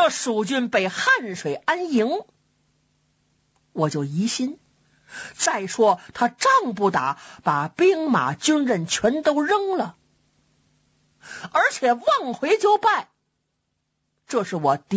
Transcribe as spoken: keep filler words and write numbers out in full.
这蜀军被汉水安营，我就疑心。再说他仗不打，把兵马军刃全都扔了，而且往回就败，这是我